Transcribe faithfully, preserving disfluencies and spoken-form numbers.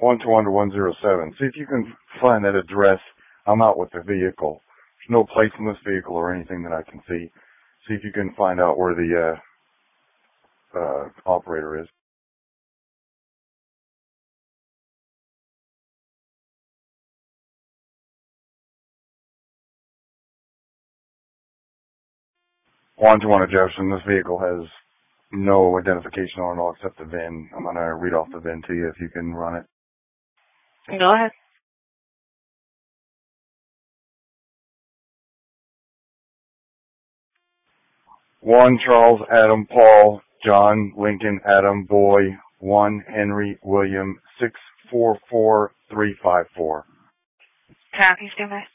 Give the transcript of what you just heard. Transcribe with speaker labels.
Speaker 1: one two one to one zero seven. See if you can find that address. I'm out with the vehicle. There's no plates in this vehicle or anything that I can see. See if you can find out where the uh, uh, operator is. one two one to Jefferson. This vehicle has no identification on it all except the V I N. I'm going to read off the V I N to you if you can run it.
Speaker 2: Go ahead.
Speaker 1: one Charles Adam Paul John Lincoln Adam Boy one Henry William six four four three five four.
Speaker 2: Copy, stand by.